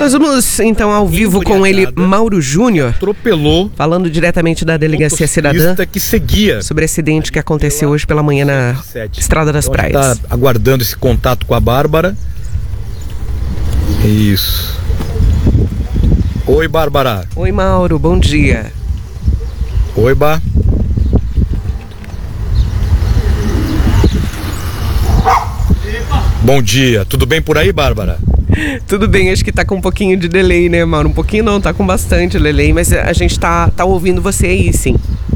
Nós vamos então ao vivo com ele, Mauro Júnior, atropelou, falando diretamente da Delegacia Cidadã que seguia sobre o acidente que aconteceu hoje pela manhã na Estrada das Praias. Está aguardando esse contato com a Bárbara. Isso. Oi, Bárbara. Oi, Mauro, bom dia. Oi, Bá. Bom dia, tudo bem por aí, Bárbara? Tudo bem, acho que tá com um pouquinho de delay, né, Mauro? Um pouquinho não, tá com bastante delay, mas a gente tá ouvindo você aí, sim.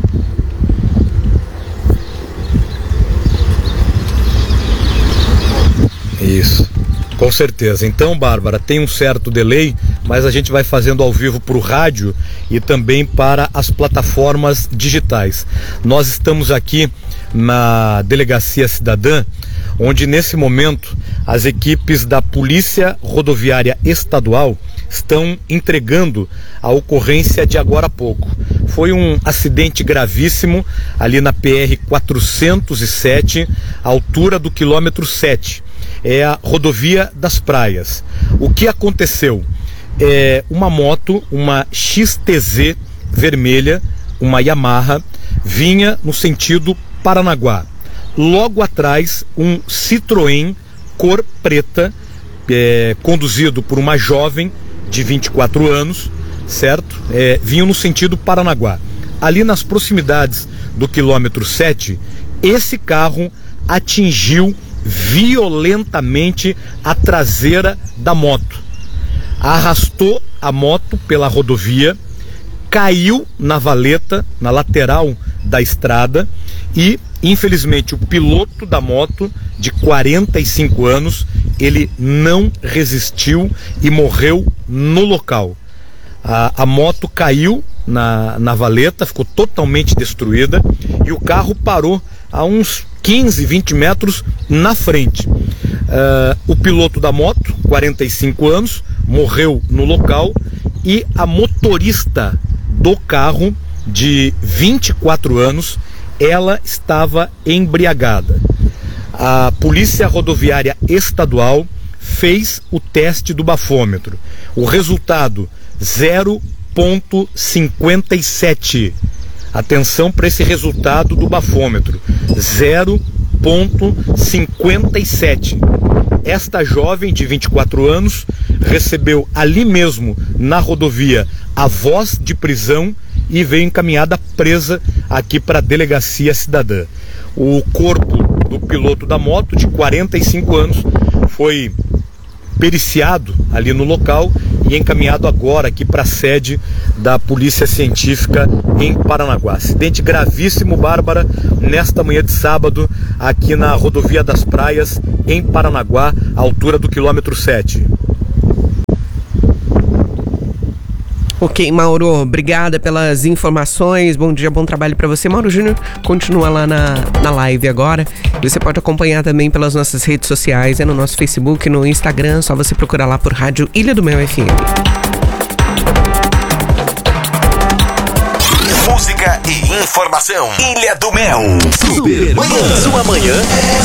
Isso, com certeza. Então, Bárbara, tem um certo delay, mas a gente vai fazendo ao vivo para o rádio e também para as plataformas digitais. Nós estamos aqui na Delegacia Cidadã, onde nesse momento as equipes da Polícia Rodoviária Estadual estão entregando a ocorrência de agora há pouco. Foi um acidente gravíssimo ali na PR-407, altura do quilômetro 7. É a rodovia das Praias. O que aconteceu? Uma moto, uma XTZ vermelha, uma Yamaha, vinha no sentido Paranaguá. Logo atrás, um Citroën cor preta, conduzido por uma jovem de 24 anos, certo? Vinha no sentido Paranaguá. Ali nas proximidades do quilômetro 7, esse carro atingiu violentamente a traseira da moto. Arrastou a moto pela rodovia, caiu na valeta, na lateral da estrada e, infelizmente, o piloto da moto, de 45 anos, ele não resistiu e morreu no local. A moto caiu na valeta, ficou totalmente destruída e o carro parou a uns 15, 20 metros na frente. O piloto da moto, 45 anos, morreu no local e a motorista do carro, de 24 anos, ela estava embriagada. A Polícia Rodoviária Estadual fez o teste do bafômetro. O resultado, 0,57. Atenção para esse resultado do bafômetro, 0,57. Esta jovem de 24 anos recebeu ali mesmo na rodovia a voz de prisão e veio encaminhada presa aqui para a Delegacia Cidadã. O corpo do piloto da moto, de 45 anos, foi periciado ali no local e encaminhado agora aqui para a sede da Polícia Científica em Paranaguá. Acidente gravíssimo, Bárbara, nesta manhã de sábado, aqui na Rodovia das Praias, em Paranaguá, altura do quilômetro 7. Ok, Mauro, obrigada pelas informações, bom dia, bom trabalho para você. Mauro Júnior continua lá na live agora. Você pode acompanhar também pelas nossas redes sociais, no nosso Facebook, no Instagram, só você procurar lá por Rádio Ilha do Mel FM. Música e informação. Ilha do Mel. Super Manhã. Sua manhã